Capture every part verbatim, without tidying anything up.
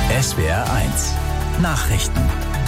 S W R eins Nachrichten.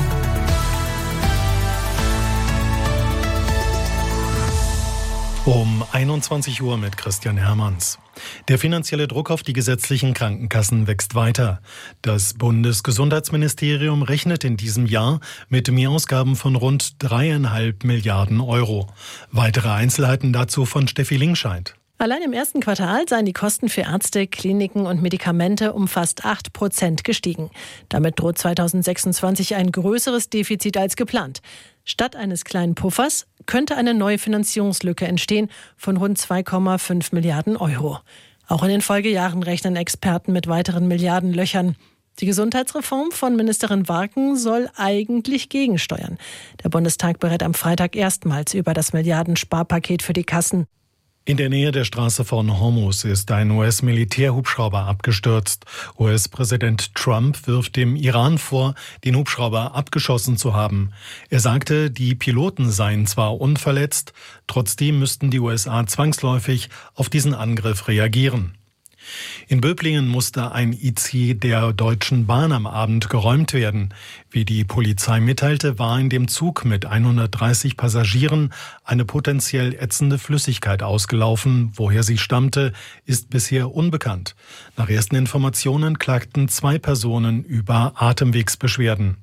Um einundzwanzig Uhr mit Christian Hermanns. Der finanzielle Druck auf die gesetzlichen Krankenkassen wächst weiter. Das Bundesgesundheitsministerium rechnet in diesem Jahr mit Mehrausgaben von rund dreieinhalb Milliarden Euro. Weitere Einzelheiten dazu von Steffi Lingscheid. Allein im ersten Quartal seien die Kosten für Ärzte, Kliniken und Medikamente um fast acht Prozent gestiegen. Damit droht zweitausendsechsundzwanzig ein größeres Defizit als geplant. Statt eines kleinen Puffers könnte eine neue Finanzierungslücke entstehen von rund zwei Komma fünf Milliarden Euro. Auch in den Folgejahren rechnen Experten mit weiteren Milliardenlöchern. Die Gesundheitsreform von Ministerin Warken soll eigentlich gegensteuern. Der Bundestag berät am Freitag erstmals über das Milliardensparpaket für die Kassen. In der Nähe der Straße von Hormuz ist ein U S-Militärhubschrauber abgestürzt. U S-Präsident Trump wirft dem Iran vor, den Hubschrauber abgeschossen zu haben. Er sagte, die Piloten seien zwar unverletzt, trotzdem müssten die U S A zwangsläufig auf diesen Angriff reagieren. In Böblingen musste ein I C der Deutschen Bahn am Abend geräumt werden. Wie die Polizei mitteilte, war in dem Zug mit hundertdreißig Passagieren eine potenziell ätzende Flüssigkeit ausgelaufen. Woher sie stammte, ist bisher unbekannt. Nach ersten Informationen klagten zwei Personen über Atemwegsbeschwerden.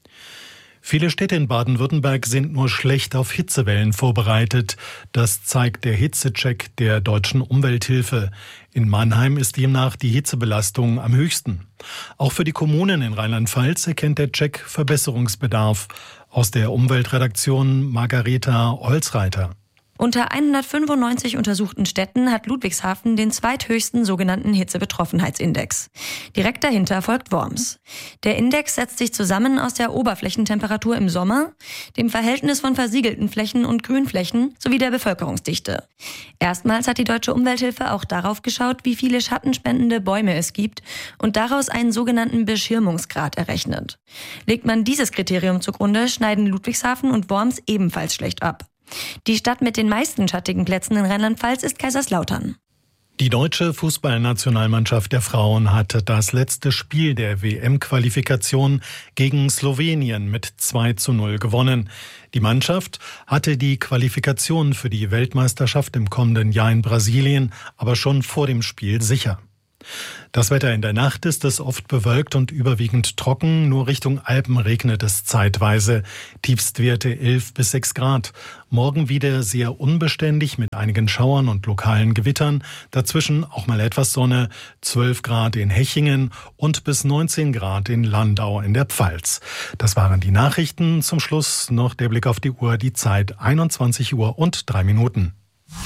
Viele Städte in Baden-Württemberg sind nur schlecht auf Hitzewellen vorbereitet. Das zeigt der Hitzecheck der Deutschen Umwelthilfe. In Mannheim ist demnach die Hitzebelastung am höchsten. Auch für die Kommunen in Rheinland-Pfalz erkennt der Check Verbesserungsbedarf. Aus der Umweltredaktion Margareta Holzreiter. Unter hundertfünfundneunzig untersuchten Städten hat Ludwigshafen den zweithöchsten sogenannten Hitzebetroffenheitsindex. Direkt dahinter folgt Worms. Der Index setzt sich zusammen aus der Oberflächentemperatur im Sommer, dem Verhältnis von versiegelten Flächen und Grünflächen sowie der Bevölkerungsdichte. Erstmals hat die Deutsche Umwelthilfe auch darauf geschaut, wie viele schattenspendende Bäume es gibt und daraus einen sogenannten Beschirmungsgrad errechnet. Legt man dieses Kriterium zugrunde, schneiden Ludwigshafen und Worms ebenfalls schlecht ab. Die Stadt mit den meisten schattigen Plätzen in Rheinland-Pfalz ist Kaiserslautern. Die deutsche Fußballnationalmannschaft der Frauen hatte das letzte Spiel der W M-Qualifikation gegen Slowenien mit zwei zu null gewonnen. Die Mannschaft hatte die Qualifikation für die Weltmeisterschaft im kommenden Jahr in Brasilien aber schon vor dem Spiel sicher. Das Wetter in der Nacht ist es oft bewölkt und überwiegend trocken. Nur Richtung Alpen regnet es zeitweise. Tiefstwerte elf bis sechs Grad. Morgen wieder sehr unbeständig mit einigen Schauern und lokalen Gewittern. Dazwischen auch mal etwas Sonne. zwölf Grad in Hechingen und bis neunzehn Grad in Landau in der Pfalz. Das waren die Nachrichten. Zum Schluss noch der Blick auf die Uhr. Die Zeit einundzwanzig Uhr und drei Minuten.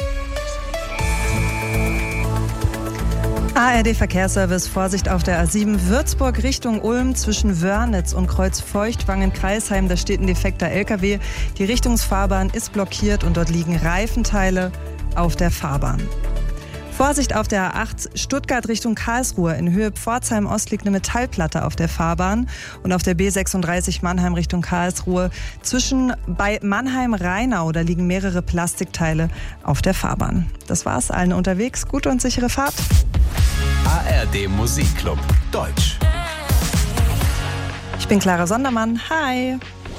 A R D-Verkehrsservice, Vorsicht auf der A sieben, Würzburg Richtung Ulm zwischen Wörnitz und Kreuz-Feuchtwangen-Kreisheim. Da steht ein defekter L K W. Die Richtungsfahrbahn ist blockiert und dort liegen Reifenteile auf der Fahrbahn. Vorsicht auf der A acht, Stuttgart Richtung Karlsruhe. In Höhe Pforzheim Ost liegt eine Metallplatte auf der Fahrbahn. Und auf der B sechsunddreißig Mannheim Richtung Karlsruhe. Zwischen bei Mannheim-Rheinau, da liegen mehrere Plastikteile auf der Fahrbahn. Das war's, allen unterwegs. Gute und sichere Fahrt. A R D Musikclub Deutsch. Ich bin Clara Sondermann. Hi.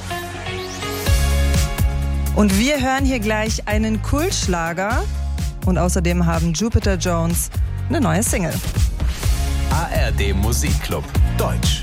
Und wir hören hier gleich einen Kultschlager. Und außerdem haben Jupiter Jones eine neue Single. A R D Musikclub Deutsch.